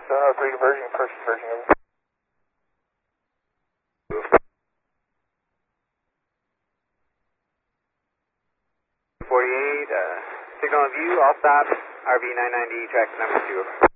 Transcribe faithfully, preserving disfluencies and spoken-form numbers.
uh, three diverging, first diverging. forty-eight, uh, signal of view, all stop, R V nine ninety, track number two.